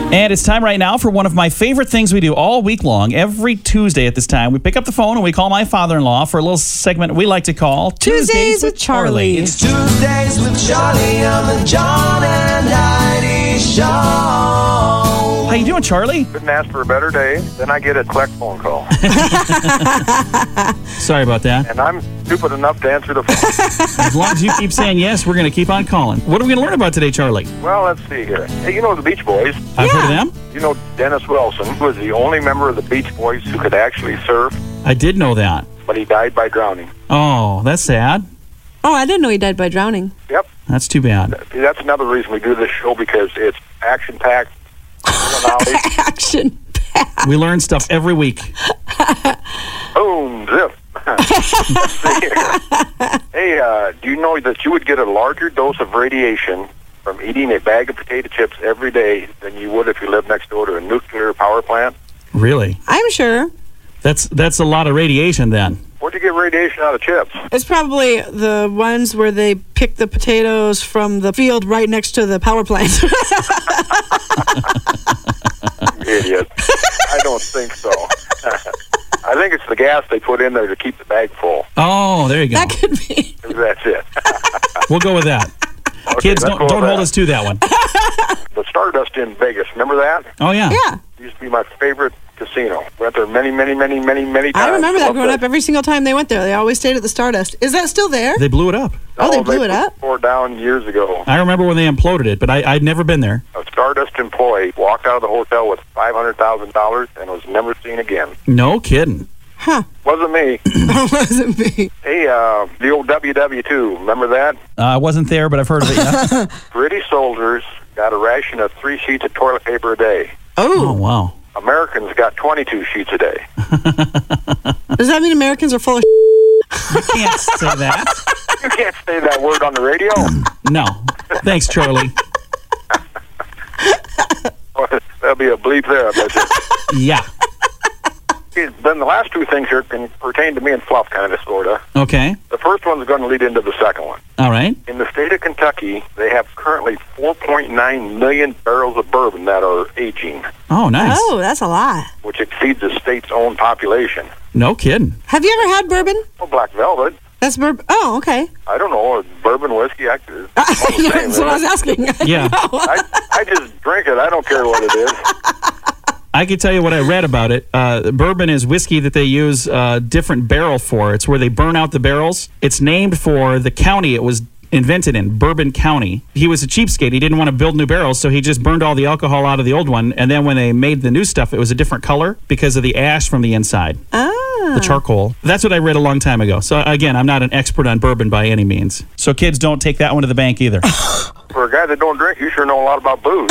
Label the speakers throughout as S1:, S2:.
S1: And it's time right now for one of my favorite things we do all week long. Every Tuesday at this time, we pick up the phone and we call my father-in-law for a little segment we like to call
S2: Tuesdays with Charlie.
S3: It's Tuesdays with Charlie on the John and Heidi Show.
S1: How you doing, Charlie?
S4: Couldn't ask for a better day. Then I get a collect phone call.
S1: Sorry about that.
S4: And I'm stupid enough to answer the phone.
S1: As long as you keep saying yes, we're going to keep on calling. What are we going to learn about today, Charlie?
S4: Well, let's see here. Hey, you know the Beach Boys?
S1: I've heard of them.
S4: You know Dennis Wilson was the only member of the Beach Boys who could actually surf,
S1: I did know that.
S4: but he died by drowning.
S1: Oh, that's sad.
S2: Oh, I didn't know he died by drowning.
S4: Yep.
S1: That's too bad.
S4: See, that's another reason we do this show, because it's action-packed. Knowledge.
S2: Action.
S1: We learn stuff every week.
S4: Boom, zip. Let's see here. Hey, do you know that you would get a larger dose of radiation from eating a bag of potato chips every day than you would if you lived next door to a nuclear power plant?
S1: Really?
S2: I'm sure.
S1: That's a lot of radiation then.
S4: Where'd you get radiation out of chips?
S2: It's probably the ones where they pick the potatoes from the field right next to the power plant.
S4: Idiot. I don't think so. I think it's the gas they put in there to keep the bag full.
S1: Oh, there you go.
S2: That could be.
S4: That's it.
S1: We'll go with that.
S4: Okay,
S1: Kids,
S4: let's
S1: don't
S4: go with
S1: hold
S4: that.
S1: us to that one.
S4: The Stardust in Vegas, remember that?
S1: Oh, yeah.
S2: Yeah.
S4: It used to be my favorite casino. Went there many times.
S2: I remember that
S4: Loved
S2: growing
S4: it.
S2: up. Every single time they went there, they always stayed at the Stardust. Is that still there?
S1: They blew it up.
S2: Oh, they blew it up?
S4: Tore down years ago.
S1: I remember when they imploded it, but I'd never been there.
S4: A Stardust employee walked out of the hotel with $500,000 and was never seen again.
S1: No kidding.
S2: Huh.
S4: Wasn't me.
S2: That wasn't me.
S4: Hey, the old WW2, remember that?
S1: I wasn't there, but I've heard of it, yeah.
S4: British soldiers got a ration of 3 sheets of toilet paper a day.
S1: Oh, wow.
S4: Americans got 22 sheets a day.
S2: Does that mean Americans are full of
S1: You can't say that.
S4: You can't say that word on the radio.
S1: No. Thanks, Charlie.
S4: There'll be a bleep there, I bet you.
S1: Yeah.
S4: Then the last two things here can pertain to me and Fluff, kind of, sort of.
S1: Okay.
S4: The first one's going to lead into the second one.
S1: All right.
S4: In the state of Kentucky, they have currently 4.9 million barrels of bourbon that are aging,
S1: Oh, nice.
S2: Oh, that's a lot.
S4: which exceeds the state's own population.
S1: No kidding.
S2: Have you ever had bourbon?
S4: Well, Black Velvet,
S2: That's bourbon. Oh, okay.
S4: I don't know, bourbon whiskey, it's all the same,
S2: That's what I was
S4: isn't it?
S2: asking.
S1: Yeah.
S4: I just drink it. I don't care what it is.
S1: I can tell you what I read about it. Bourbon is whiskey that they use a different barrel for. It's where they burn out the barrels. It's named for the county it was invented in, Bourbon County. He was a cheapskate. He didn't want to build new barrels, so he just burned all the alcohol out of the old one. And then when they made the new stuff, it was a different color because of the ash from the inside, the charcoal. That's what I read a long time ago. So again, I'm not an expert on bourbon by any means. So kids, don't take that one to the bank either.
S4: For a guy that don't drink, you sure know a lot about booze.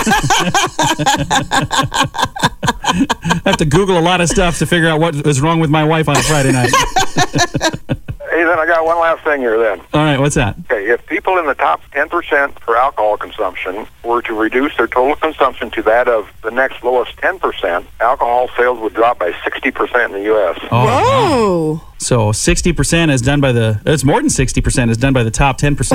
S1: I have to Google a lot of stuff to figure out what was wrong with my wife on a Friday night.
S4: Hey, then I got one last thing here then.
S1: All right, what's that?
S4: Okay, if people in the top 10% for alcohol consumption were to reduce their total consumption to that of the next lowest 10%, alcohol sales would drop by 60% in the U.S.
S1: Oh, wow.
S2: Whoa.
S1: So 60% is done by it's more than 60% is done by the top 10%.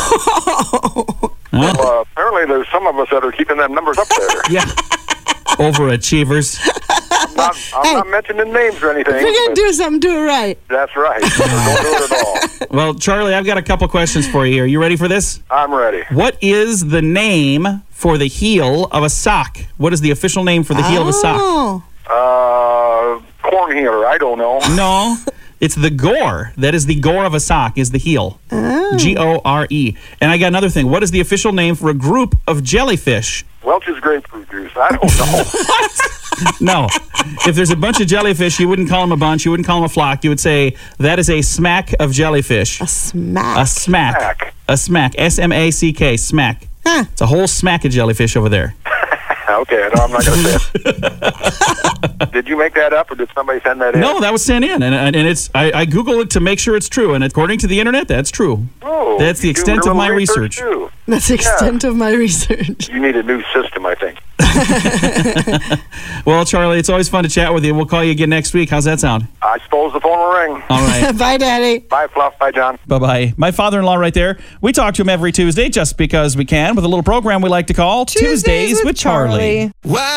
S4: Well, apparently there's some of us that are keeping them numbers up there.
S1: Yeah. Overachievers.
S4: I'm not mentioning names or anything.
S2: If you're going
S4: but
S2: to do something, do it right.
S4: That's right. Don't do it at all.
S1: Well, Charlie, I've got a couple questions for you here. You ready for this?
S4: I'm ready.
S1: What is the name for the heel of a sock? What is the official name for the heel of a sock?
S2: Oh.
S4: Corn healer, I don't know.
S1: No. It's the gore. That is the gore of a sock is the heel. Gore. And I got another thing. What is the official name for a group of jellyfish?
S4: Welch's grapefruit juice, I don't know.
S1: No. If there's a bunch of jellyfish, you wouldn't call them a bunch. You wouldn't call them a flock. You would say that is a smack of jellyfish.
S2: A smack.
S1: A smack.
S4: Smack.
S1: A smack. S-M-A-C-K. Smack.
S2: Huh.
S1: It's a whole smack of jellyfish over there.
S4: Okay, no, I'm not going to say it. Did you make that up, or did somebody send that in?
S1: No, that was sent in, and it's I Googled it to make sure it's true, and according to the internet, that's true.
S4: Oh,
S1: That's the
S4: you do
S1: extent
S4: a
S1: of my
S4: little
S1: research.
S4: too.
S2: That's the extent of my research.
S4: You need a new system, I think.
S1: Well, Charlie, it's always fun to chat with you. We'll call you again next week. How's that sound?
S4: I suppose the phone will ring.
S1: All right.
S2: Bye, Daddy.
S4: Bye, Fluff. Bye, John.
S5: Bye-bye. My father-in-law right there. We talk to him every Tuesday just because we can with a little program we like to call Tuesdays with Charlie.
S3: Wow.